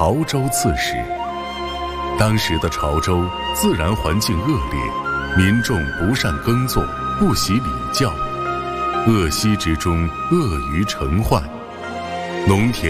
潮州刺史。当时的潮州自然环境恶劣，民众不善耕作，不习礼教，恶习之中恶于成患，农田